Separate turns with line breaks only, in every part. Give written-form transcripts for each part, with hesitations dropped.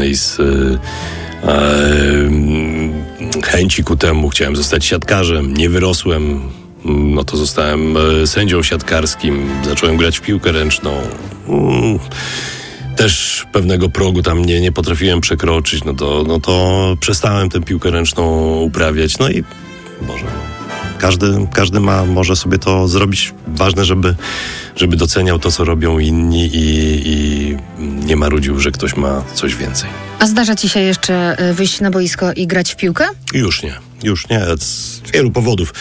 pewnej z chęci ku temu. Chciałem zostać siatkarzem, nie wyrosłem. No to zostałem sędzią siatkarskim, zacząłem grać w piłkę ręczną. Też pewnego progu tam nie potrafiłem przekroczyć, no to przestałem tę piłkę ręczną uprawiać. No i Boże, każdy może sobie to zrobić. Ważne, żeby doceniał to, co robią inni i nie marudził, że ktoś ma coś więcej.
A zdarza ci się jeszcze wyjść na boisko i grać w piłkę?
Już nie, z wielu powodów.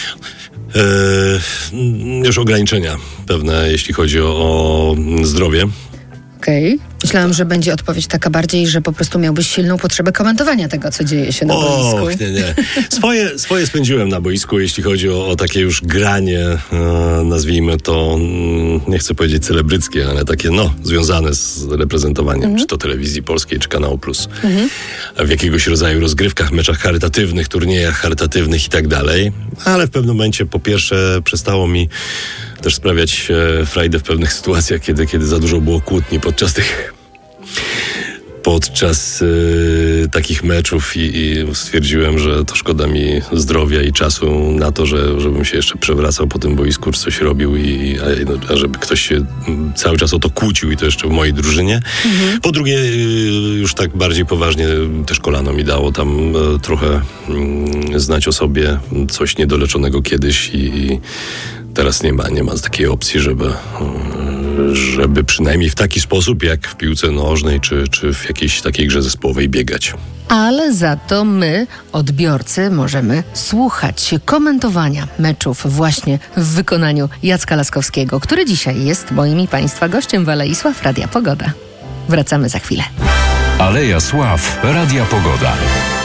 Już ograniczenia pewne, jeśli chodzi o zdrowie.
Okej. Myślałam, że będzie odpowiedź taka bardziej, że po prostu miałbyś silną potrzebę komentowania tego, co dzieje się na boisku.
Nie. Swoje spędziłem na boisku, jeśli chodzi o takie już granie, nazwijmy to, nie chcę powiedzieć celebryckie, ale takie, związane z reprezentowaniem, czy to telewizji polskiej, czy Kanału Plus. W jakiegoś rodzaju rozgrywkach, meczach charytatywnych, turniejach charytatywnych i tak dalej. Ale w pewnym momencie, po pierwsze, przestało mi też sprawiać frajdę w pewnych sytuacjach, kiedy za dużo było kłótni podczas takich meczów i stwierdziłem, że to szkoda mi zdrowia i czasu na to, żebym się jeszcze przewracał po tym boisku, czy coś robił, a żeby ktoś się cały czas o to kłócił i to jeszcze w mojej drużynie. Po drugie, już tak bardziej poważnie też kolano mi dało tam trochę znać o sobie, coś niedoleczonego kiedyś i teraz nie ma takiej opcji, żeby przynajmniej w taki sposób, jak w piłce nożnej, czy w jakiejś takiej grze zespołowej biegać.
Ale za to my, odbiorcy, możemy słuchać komentowania meczów właśnie w wykonaniu Jacka Laskowskiego, który dzisiaj jest moim i Państwa gościem w Alei Sław Radia Pogoda. Wracamy za chwilę.
Aleja Sław Radia Pogoda.